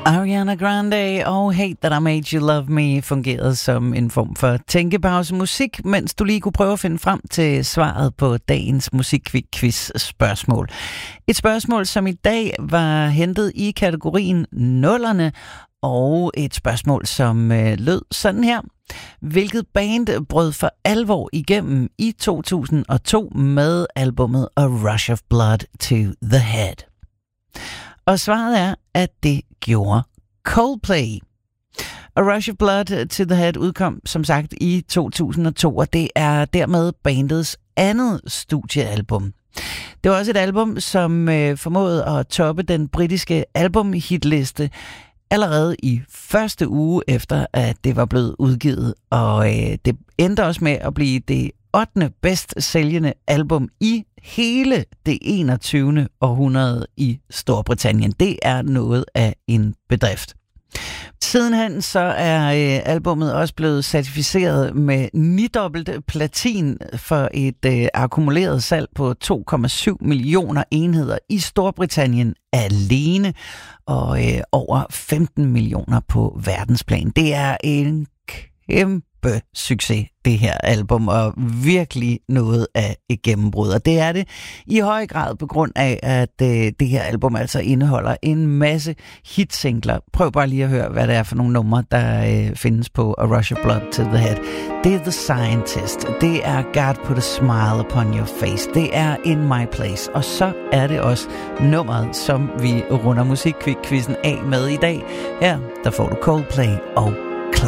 Ariana Grande og Hate That I Made You Love Me fungerede som en form for tænkepause musik, mens du lige kunne prøve at finde frem til svaret på dagens musikquiz-spørgsmål. Et spørgsmål, som i dag var hentet i kategorien nullerne, og et spørgsmål, som lød sådan her. Hvilket band brød for alvor igennem i 2002 med albummet A Rush of Blood to the Head? Og svaret er, at det gjorde Coldplay. A Rush of Blood to the Head udkom som sagt i 2002, og det er dermed bandets andet studiealbum. Det var også et album, som formåede at toppe den britiske albumhitliste allerede i første uge efter, at det var blevet udgivet. Og det endte også med at blive det 8. bedst sælgende album i hele det 21. århundrede i Storbritannien. Det er noget af en bedrift. Sidenhen så er albummet også blevet certificeret med 9-dobbelt platin for et akkumuleret salg på 2,7 millioner enheder i Storbritannien alene, og over 15 millioner på verdensplan. Det er en kæmpe succes, det her album, og virkelig noget af et gennembrud. Og det er det i høj grad på grund af, at det her album altså indeholder en masse hitsingler. Prøv bare lige at høre, hvad det er for nogle numre, der findes på A Rush of Blood to the Head. Det er The Scientist, det er God Put a Smile Upon Your Face, det er In My Place, og så er det også nummeret, som vi runder musikquizzen af med i dag. Her, der får du Coldplay og